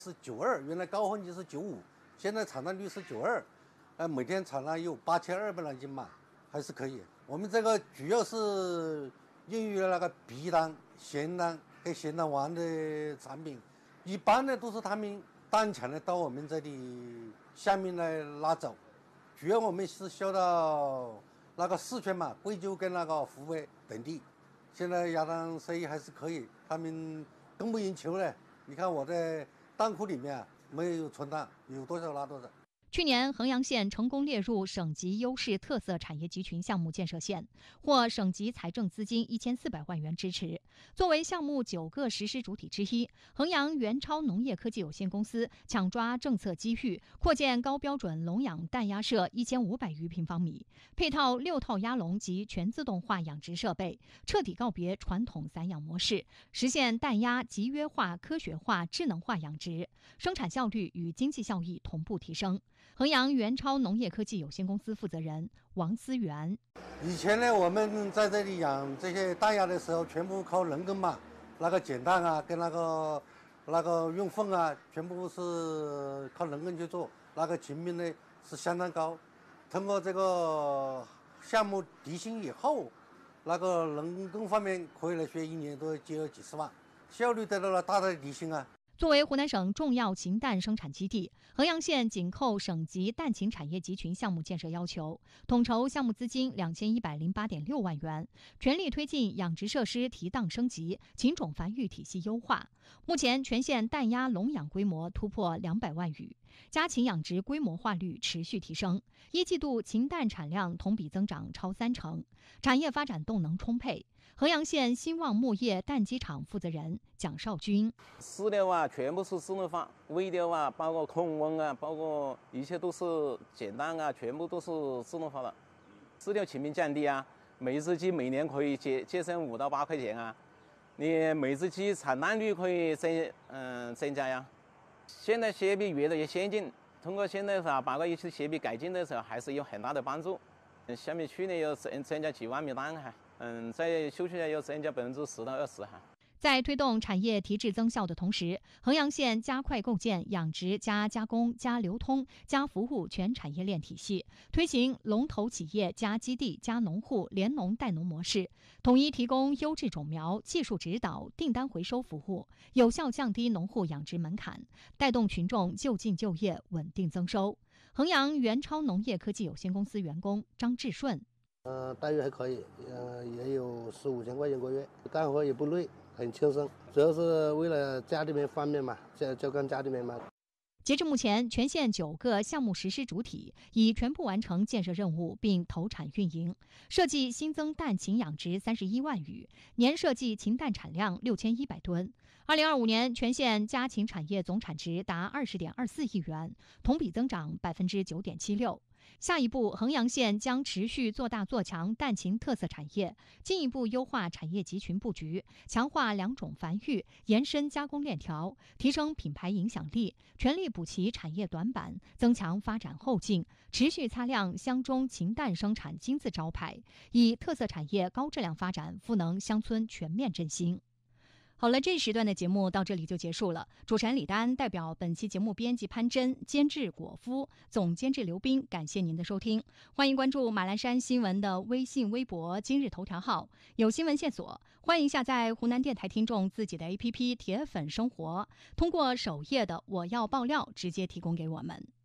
是92，原来高峰期是95，现在产量率是92，每天产量有8200来斤嘛，还是可以。我们这个主要是用于那个皮蛋、咸蛋和咸蛋黄的产品，一般的都是他们单强的到我们这里下面来拿走，主要我们是销到那个四川嘛，贵州跟那个湖北等地。现在鸭蛋生意还是可以，他们供不应求嘞。你看我在蛋库里面没有存蛋，有多少拿多少。 去年，衡阳县成功列入省级优势特色产业集群项目建设县，获省级财政资金1400万元支持。作为项目9个实施主体之一，衡阳元超农业科技有限公司抢抓政策机遇，扩建高标准笼养蛋鸭舍1500余平方米，配套6套鸭笼及全自动化养殖设备，彻底告别传统散养模式，实现蛋鸭集约化、科学化、智能化养殖，生产效率与经济效益同步提升。衡阳元超农业科技有限公司负责人王思源： 以前呢，我们在这里养这些蛋鸭的时候，全部靠人工嘛，那个捡蛋啊，跟那个用粪啊，全部是靠人工去做，那个成本呢是相当高。通过这个项目提升以后，那个人工方面可以来说，1年都节约几十万，效率得到了大大的提升啊。 作为湖南省重要禽蛋生产基地，衡阳县紧扣省级蛋禽产业集群项目建设要求，统筹项目资金2108.6万元，全力推进养殖设施提档升级、禽种繁育体系优化。目前，全县蛋鸭笼养规模突破200万余，家禽养殖规模化率持续提升，1季度禽蛋产量同比增长超30%，产业发展动能充沛。衡阳县兴旺牧业蛋鸡场负责人蒋少军： 饲料啊，全部是智能化，喂料啊，包括控温啊，包括一切都是捡蛋啊，全部都是智能化的。饲料成本降低啊，每只鸡每年可以节省5到8块钱啊，你每只鸡产蛋率可以增加呀。现在设备越来越先进，通过现在把个一些设备改进的时候，还是有很大的帮助。相比去年要增加几万米蛋哈。在休期要增加10%到20%哈。 在推动产业提质增效的同时，衡阳县加快构建养殖加加工加流通加服务全产业链体系，推行龙头企业加基地加农户联农带农模式，统一提供优质种苗、技术指导、订单回收服务，有效降低农户养殖门槛，带动群众就近就业、稳定增收。衡阳元超农业科技有限公司员工张志顺： 待遇还可以，也有4、5千块钱个月，干活也不累，很轻松，主要是为了家里面方便嘛，就跟家里面嘛。 截至目前，全县9个项目实施主体已全部完成建设任务并投产运营，设计新增蛋禽养殖31万余，年设计禽蛋产量6100吨。2025年，全县家禽产业总产值达20.24亿元，同比增长9.76%。下一步，衡阳县将持续做大做强蛋禽特色产业，进一步优化产业集群布局，强化两种繁育，延伸加工链条，提升品牌影响力，全力补齐产业短板，增强发展后劲，持续擦亮乡中禽蛋生产金字招牌，以特色产业高质量发展赋能乡村全面振兴。好了，这时段的节目到这里就结束了。主持人李丹代表本期节目编辑潘真、监制果夫、总监制刘斌，感谢您的收听。欢迎关注马栏山新闻的微信、微博、今日头条号，有新闻线索，欢迎下载湖南电台听众自己的 APP 铁粉生活，通过首页的我要爆料直接提供给我们。